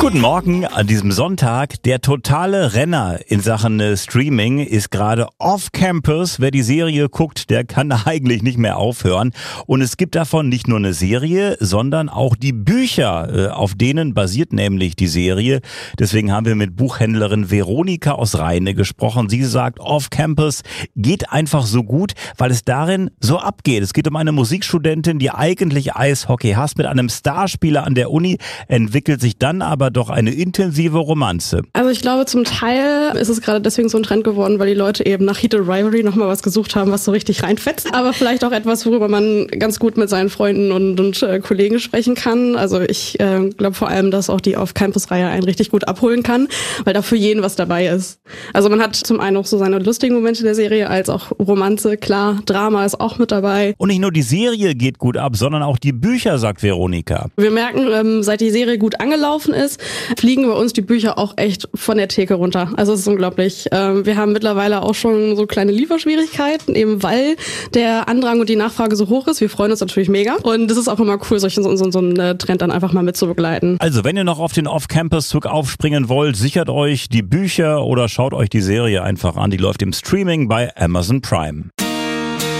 Guten Morgen an diesem Sonntag. Der totale Renner in Sachen Streaming ist gerade off-campus. Wer die Serie guckt, der kann eigentlich nicht mehr aufhören. Und es gibt davon nicht nur eine Serie, sondern auch die Bücher, auf denen basiert nämlich die Serie. Deswegen haben wir mit Buchhändlerin Veronika aus Rheine gesprochen. Sie sagt, off-campus geht einfach so gut, weil es darin so abgeht. Es geht um eine Musikstudentin, die eigentlich Eishockey hasst. Mit einem Starspieler an der Uni entwickelt sich dann aber doch eine intensive Romanze. Also ich glaube, zum Teil ist es gerade deswegen so ein Trend geworden, weil die Leute eben nach Heated Rivalry nochmal was gesucht haben, was so richtig reinfetzt. Aber vielleicht auch etwas, worüber man ganz gut mit seinen Freunden und Kollegen sprechen kann. Also ich glaube vor allem, dass auch die Off-Campus-Reihe einen richtig gut abholen kann, weil da für jeden was dabei ist. Also man hat zum einen auch so seine lustigen Momente der Serie, als auch Romanze, klar, Drama ist auch mit dabei. Und nicht nur die Serie geht gut ab, sondern auch die Bücher, sagt Veronika. Wir merken, seit die Serie gut angelaufen ist, fliegen bei uns die Bücher auch echt von der Theke runter. Also es ist unglaublich. Wir haben mittlerweile auch schon so kleine Lieferschwierigkeiten, eben weil der Andrang und die Nachfrage so hoch ist. Wir freuen uns natürlich mega. Und es ist auch immer cool, so einen Trend dann einfach mal mitzubegleiten. Also wenn ihr noch auf den Off-Campus-Zug aufspringen wollt, sichert euch die Bücher oder schaut euch die Serie einfach an. Die läuft im Streaming bei Amazon Prime.